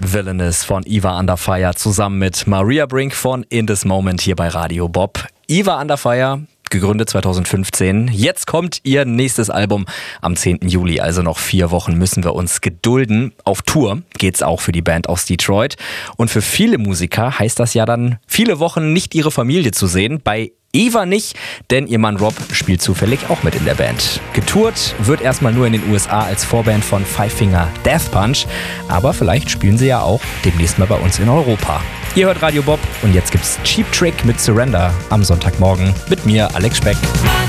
Villainous von Eva Under Fire zusammen mit Maria Brink von In This Moment hier bei Radio Bob. Eva Under Fire, gegründet 2015. Jetzt kommt ihr nächstes Album am 10. Juli, also noch 4 Wochen müssen wir uns gedulden. Auf Tour geht's auch für die Band aus Detroit. Und für viele Musiker heißt das ja dann, viele Wochen nicht ihre Familie zu sehen. Bei Eva nicht, denn ihr Mann Rob spielt zufällig auch mit in der Band. Getourt wird erstmal nur in den USA als Vorband von Five Finger Death Punch, aber vielleicht spielen sie ja auch demnächst mal bei uns in Europa. Ihr hört Radio Bob und jetzt gibt's Cheap Trick mit Surrender am Sonntagmorgen mit mir, Alex Speck.